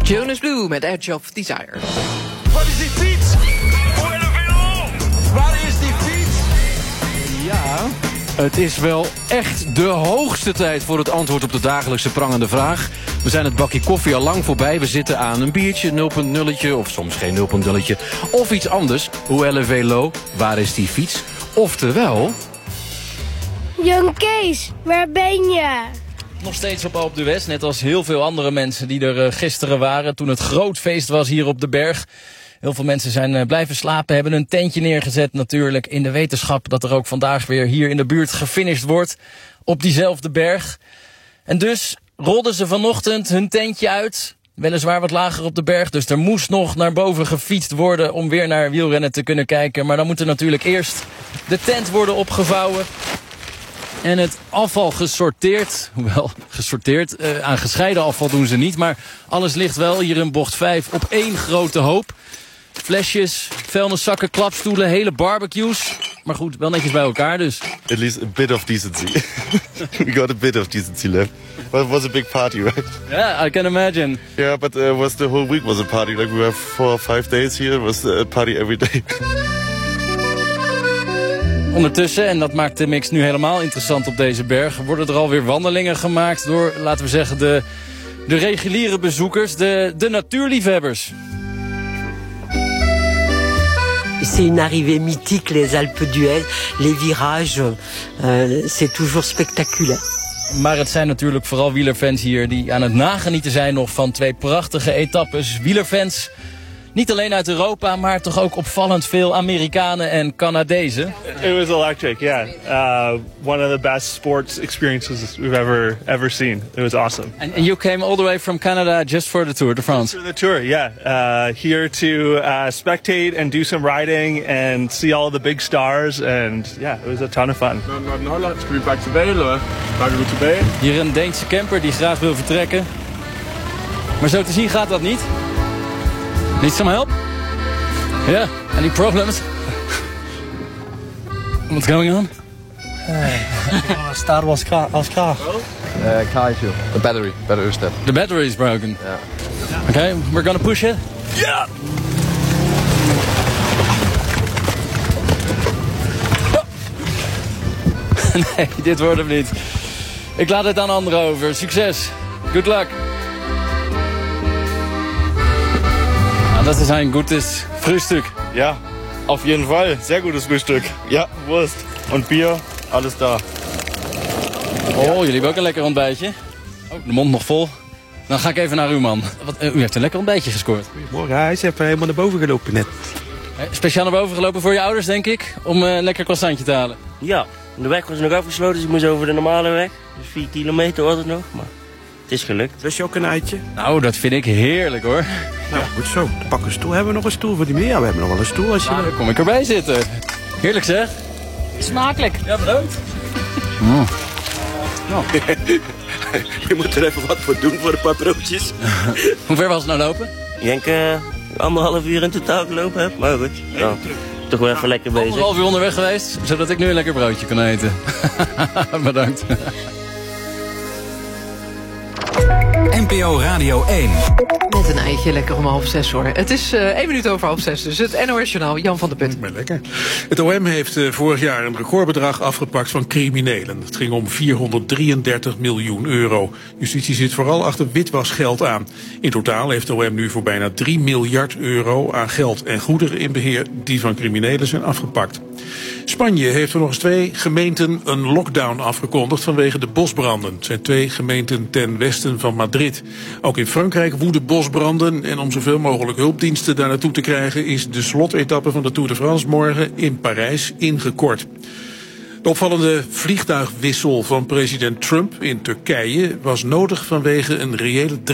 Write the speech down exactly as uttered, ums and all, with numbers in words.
Jonas Blue met Edge of Desire. Wat is die fiets? Hoe en Waar is die fiets? Ja, het is wel echt de hoogste tijd voor het antwoord op de dagelijkse prangende vraag. We zijn het bakje koffie al lang voorbij. We zitten aan een biertje, nul punt nulletje, of soms geen nul punt nulletje. Of iets anders. Hoe L V Lo, waar is die fiets? Oftewel... Jong Kees, waar ben je? Nog steeds op Alpe d'Huez, net als heel veel andere mensen die er gisteren waren toen het groot feest was hier op de berg. Heel veel mensen zijn blijven slapen, hebben een tentje neergezet natuurlijk in de wetenschap dat er ook vandaag weer hier in de buurt gefinished wordt op diezelfde berg. En dus rolden ze vanochtend hun tentje uit, weliswaar wat lager op de berg, dus er moest nog naar boven gefietst worden om weer naar wielrennen te kunnen kijken. Maar dan moet er natuurlijk eerst de tent worden opgevouwen. En het afval gesorteerd, hoewel gesorteerd, uh, aan gescheiden afval doen ze niet. Maar alles ligt wel hier in bocht vijf op één grote hoop. Flesjes, vuilniszakken, klapstoelen, hele barbecues. Maar goed, wel netjes bij elkaar dus. At least a bit of decency. We got a bit of decency left. But it was a big party, right? Yeah, I can imagine. Yeah, but uh, was the whole week was a party. Like we were four or five days here. It was a party every day. Ondertussen, en dat maakt de mix nu helemaal interessant op deze berg, worden er alweer wandelingen gemaakt door, laten we zeggen, de, de reguliere bezoekers, de, de natuurliefhebbers. C'est une arrivée mythique, les Alpes d'Huez, les virages, euh, c'est toujours spectaculaire. Maar het zijn natuurlijk vooral wielerfans hier die aan het nagenieten zijn nog van twee prachtige etappes. Wielerfans, niet alleen uit Europa, maar toch ook opvallend veel Amerikanen en Canadezen. It was electric, yeah. Uh, one of the best sports experiences we've ever ever seen. It was awesome. And, and you came all the way from Canada just for the Tour de France? For the tour, yeah. Uh, here to uh, spectate and do some riding and see all the big stars. And yeah, it was a ton of fun. Hier een Deense camper die graag wil vertrekken. Maar zo te zien gaat dat niet. Need some help? Yeah. Any problems? What's going on? Uh, Star was car, als car. Uh, car issue. The battery. Battery step. The battery is broken. Yeah. Okay, we're gonna push it. Yeah. Nee, dit wordt hem niet. Ik laat het aan anderen over. Succes. Good luck. Das ist ein gutes Frühstück. Ja, auf jeden Fall. Sehr gutes Frühstück. Ja, Wurst und Bier, alles da. Oh, jullie hebben ook een lekker ontbijtje. Oh, de mond nog vol. Dan ga ik even naar uw man. Wat, uh, u heeft een lekker ontbijtje gescoord. Goedemorgen, hij is even helemaal naar boven gelopen net. Speciaal naar boven gelopen voor je ouders, denk ik, om uh, een lekker croissantje te halen. Ja, de weg was nog afgesloten, dus ik moest over de normale weg. Dus vier kilometer was het nog, maar het is gelukt. Lust je ook een eitje? Nou, dat vind ik heerlijk hoor. Nou, goed zo. Pak een stoel. Hebben we nog een stoel voor die meneer? Ja, we hebben nog wel een stoel als je... Nou, dan kom ik erbij zitten. Heerlijk zeg. Smakelijk. Ja, bedankt. Mm. Nou. Je moet er even wat voor doen voor een paar broodjes. Hoe ver was het nou lopen? Ik denk uh, anderhalf uur in totaal gelopen heb, maar goed. Ja, toch wel even lekker bezig. Anderhalf uur onderweg geweest, zodat ik nu een lekker broodje kan eten. Bedankt. N P O Radio één. Met een eitje, lekker om half zes hoor. Het is uh, één minuut over half zes, dus het N O S-journaal, Jan van der Putten. Maar lekker. Het O M heeft uh, vorig jaar een recordbedrag afgepakt van criminelen. Het ging om vierhonderddrieëndertig miljoen euro. Justitie zit vooral achter witwasgeld aan. In totaal heeft het O M nu voor bijna drie miljard euro aan geld en goederen in beheer die van criminelen zijn afgepakt. Spanje heeft er nog eens twee gemeenten een lockdown afgekondigd vanwege de bosbranden. Het zijn twee gemeenten ten westen van Madrid. Ook in Frankrijk woeden bosbranden en om zoveel mogelijk hulpdiensten daar naartoe te krijgen is de slotetappe van de Tour de France morgen in Parijs ingekort. De opvallende vliegtuigwissel van president Trump in Turkije was nodig vanwege een reële